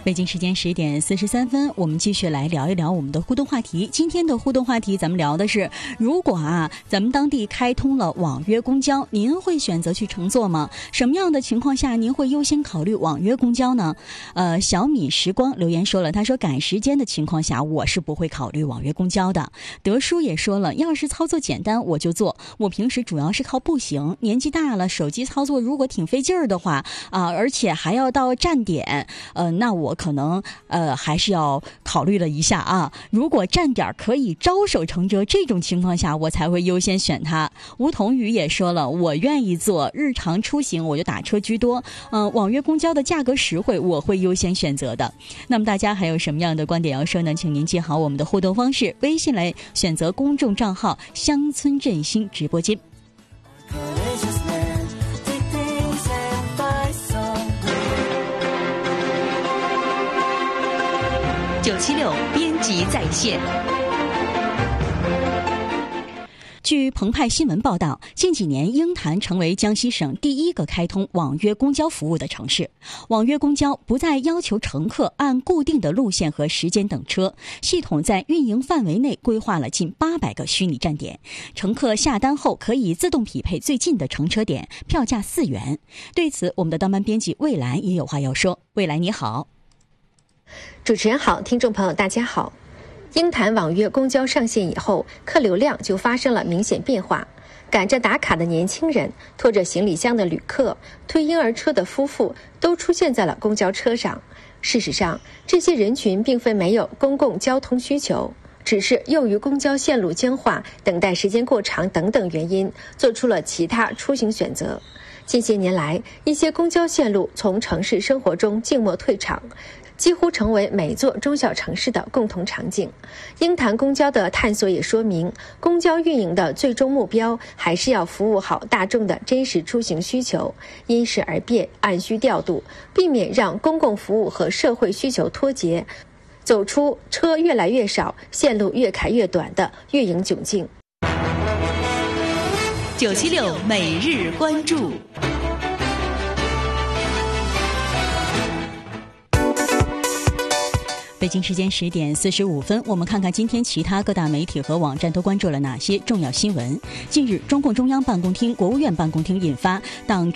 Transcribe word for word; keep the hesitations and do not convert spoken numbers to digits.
北京时间十点四十三分，我们继续来聊一聊我们的互动话题。今天的互动话题，咱们聊的是，如果啊，咱们当地开通了网约公交，您会选择去乘坐吗？什么样的情况下您会优先考虑网约公交呢？呃，小米时光留言说了，他说赶时间的情况下，我是不会考虑网约公交的。德叔也说了，要是操作简单我就坐，我平时主要是靠步行，年纪大了，手机操作如果挺费劲儿的话啊、呃，而且还要到站点，呃，那我可能呃还是要考虑了一下啊。如果站点可以招手乘车，这种情况下我才会优先选它。吴桐宇也说了，我愿意坐，日常出行我就打车居多，嗯、呃，网约公交的价格实惠，我会优先选择的。那么大家还有什么样的观点要说呢？请您记好我们的互动方式，微信来选择公众账号乡村振兴直播间。 九七六编辑在线。 据澎湃新闻报道，近几年鹰潭成为江西省第一个开通网约公交服务的城市。网约公交不再要求乘客按固定的路线和时间等车，系统在运营范围内规划了近八百个虚拟站点，乘客下单后可以自动匹配最近的乘车点，票价四元。对此，我们的当班编辑蔚蓝也有话要说。蔚蓝你好。 主持人好，听众朋友大家好。鹰潭网约公交上线以后，客流量就发生了明显变化。赶着打卡的年轻人，拖着行李箱的旅客，推婴儿车的夫妇都出现在了公交车上。事实上，这些人群并非没有公共交通需求，只是由于公交线路僵化、等待时间过长等等原因，做出了其他出行选择。近些年来，一些公交线路从城市生活中静默退场，几乎成为每座中小城市的共同场景。鹰潭公交的探索也说明，公交运营的最终目标还是要服务好大众的真实出行需求，因时而变，按需调度，避免让公共服务和社会需求脱节，走出车越来越少、线路越开越短的运营窘境。 九七六每日关注。 北京时间十点四十五分，我们看看今天其他各大媒体和网站都关注了哪些重要新闻。近日，中共中央办公厅、国务院办公厅印发《党